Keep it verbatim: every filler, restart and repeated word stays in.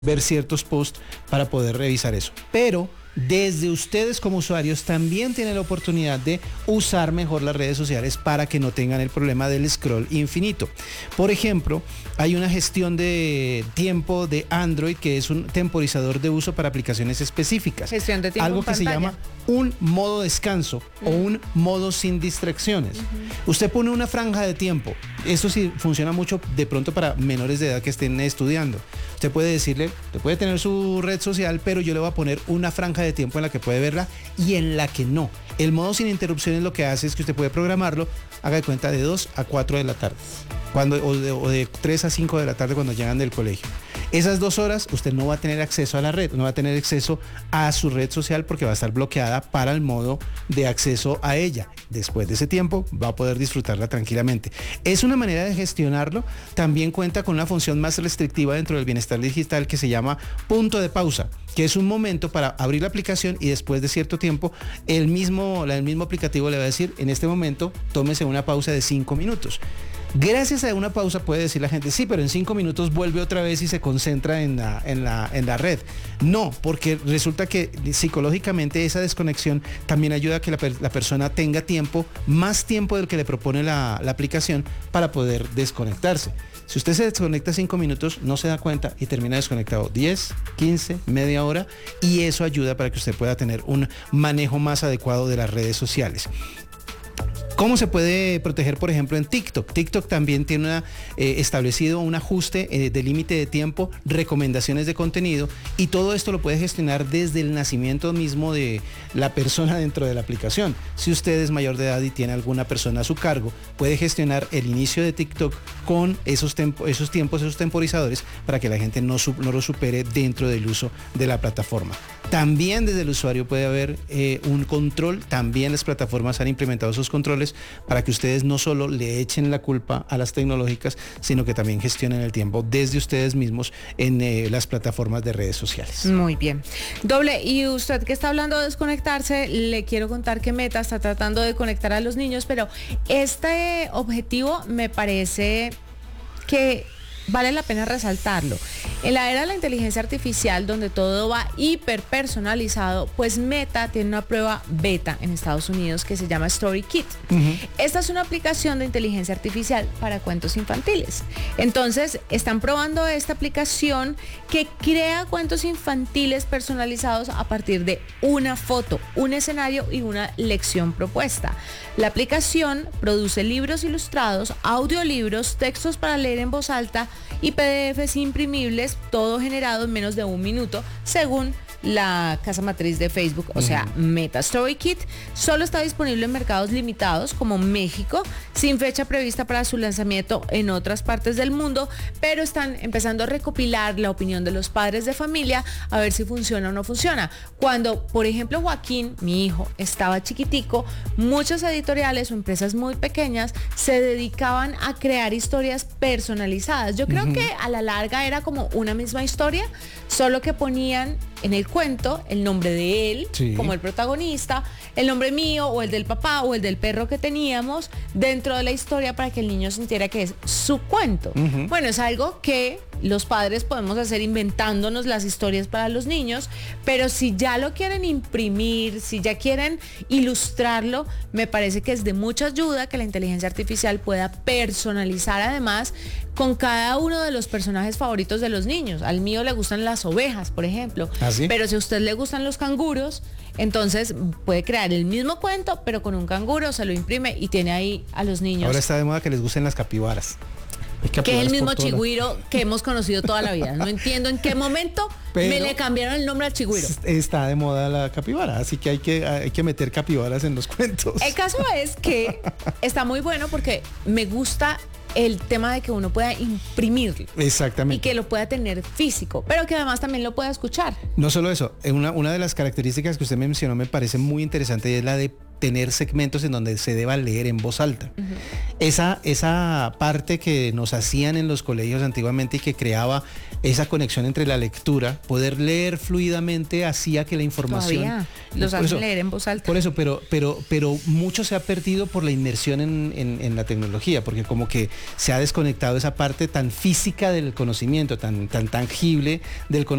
ver ciertos posts para poder revisar eso. Pero desde ustedes como usuarios también tienen la oportunidad de usar mejor las redes sociales para que no tengan el problema del scroll infinito. Por ejemplo, hay una gestión de tiempo de Android que es un temporizador de uso para aplicaciones específicas. Gestión de tiempo Algo en que se pantalla. llama un modo descanso uh-huh. o un modo sin distracciones. Uh-huh. Usted pone una franja de tiempo. Esto sí funciona mucho de pronto para menores de edad que estén estudiando. Usted puede decirle, usted puede tener su red social, pero yo le voy a poner una franja de tiempo en la que puede verla y en la que no. El modo sin interrupciones lo que hace es que usted puede programarlo, haga de cuenta, de dos a cuatro de la tarde. Cuando, o, de, o de tres a cinco de la tarde cuando llegan del colegio. Esas dos horas usted no va a tener acceso a la red, no va a tener acceso a su red social porque va a estar bloqueada para el modo de acceso a ella. Después de ese tiempo va a poder disfrutarla tranquilamente. Es una manera de gestionarlo. También cuenta con una función más restrictiva dentro del bienestar digital que se llama punto de pausa, que es un momento para abrir la aplicación y después de cierto tiempo el mismo, el mismo aplicativo le va a decir, en este momento tómese una pausa de cinco minutos. Gracias a una pausa puede decir la gente, sí, pero en cinco minutos vuelve otra vez y se concentra en la, en la, en la red. No, porque resulta que psicológicamente esa desconexión también ayuda a que la, la persona tenga tiempo, más tiempo del que le propone la, la aplicación para poder desconectarse. Si usted se desconecta cinco minutos, no se da cuenta y termina desconectado diez, quince, media hora, y eso ayuda para que usted pueda tener un manejo más adecuado de las redes sociales. ¿Cómo se puede proteger, por ejemplo, en TikTok? TikTok también tiene una, eh, establecido un ajuste eh, de límite de tiempo, recomendaciones de contenido, y todo esto lo puede gestionar desde el nacimiento mismo de la persona dentro de la aplicación. Si usted es mayor de edad y tiene alguna persona a su cargo, puede gestionar el inicio de TikTok con esos, tempo, esos tiempos, esos temporizadores, para que la gente no, no lo supere dentro del uso de la plataforma. También desde el usuario puede haber eh, un control. También las plataformas han implementado esos controles para que ustedes no solo le echen la culpa a las tecnológicas, sino que también gestionen el tiempo desde ustedes mismos en eh, las plataformas de redes sociales. Muy bien. Doble, y usted que está hablando de desconectarse, le quiero contar que Meta está tratando de conectar a los niños, pero este objetivo me parece que vale la pena resaltarlo. En la era de la inteligencia artificial, donde todo va hiper personalizado, pues Meta tiene una prueba beta en Estados Unidos que se llama StoryKit. Uh-huh. Esta es una aplicación de inteligencia artificial para cuentos infantiles. Entonces, están probando esta aplicación que crea cuentos infantiles personalizados a partir de una foto, un escenario y una lección propuesta. La aplicación produce libros ilustrados, audiolibros, textos para leer en voz alta y P D Efes imprimibles, todo generado en menos de un minuto, según la casa matriz de Facebook, o sea, Meta. StoryKit solo está disponible en mercados limitados como México, sin fecha prevista para su lanzamiento en otras partes del mundo, pero están empezando a recopilar la opinión de los padres de familia a ver si funciona o no funciona. Cuando, por ejemplo, Joaquín, mi hijo, estaba chiquitico, muchas editoriales o empresas muy pequeñas se dedicaban a crear historias personalizadas. Yo creo uh-huh. que a la larga era como una misma historia, solo que ponían en el cuento el nombre de él, sí, como el protagonista, el nombre mío o el del papá o el del perro que teníamos dentro de la historia para que el niño sintiera que es su cuento. Uh-huh. Bueno, es algo que los padres podemos hacer inventándonos las historias para los niños, pero si ya lo quieren imprimir, si ya quieren ilustrarlo, me parece que es de mucha ayuda que la inteligencia artificial pueda personalizar además con cada uno de los personajes favoritos de los niños. Al mío le gustan las ovejas, por ejemplo. ¿Ah, sí? Pero si a usted le gustan los canguros, entonces puede crear el mismo cuento, pero con un canguro, se lo imprime y tiene ahí a los niños. Ahora está de moda que les gusten las capibaras. Que, que es el mismo chigüiro la... que hemos conocido toda la vida. No entiendo en qué momento pero me le cambiaron el nombre al chigüiro. Está de moda la capibara, así que hay que hay que meter capibaras en los cuentos. El caso es que está muy bueno porque me gusta el tema de que uno pueda imprimirlo. Exactamente. Y que lo pueda tener físico, pero que además también lo pueda escuchar. No solo eso, una, una de las características que usted mencionó me parece muy interesante y es la de tener segmentos en donde se deba leer en voz alta. Uh-huh. Esa, esa parte que nos hacían en los colegios antiguamente y que creaba esa conexión entre la lectura, poder leer fluidamente hacía que la información... Todavía los hacen eso, leer en voz alta. Por eso, pero, pero, pero mucho se ha perdido por la inmersión en, en, en la tecnología, porque como que se ha desconectado esa parte tan física del conocimiento, tan, tan tangible del conocimiento,